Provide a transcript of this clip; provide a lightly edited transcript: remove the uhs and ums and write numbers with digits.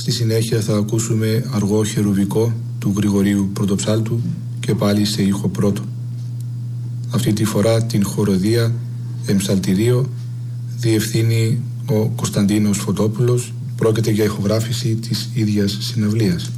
Στη συνέχεια θα ακούσουμε αργό χερουβικό του Γρηγορίου Πρωτοψάλτου και πάλι σε ήχο πρώτο. Αυτή τη φορά την χοροδία εμψαλτηρίο διευθύνει ο Κωνσταντίνος Φωτόπουλος. Πρόκειται για ηχογράφηση της ίδιας συναυλίας.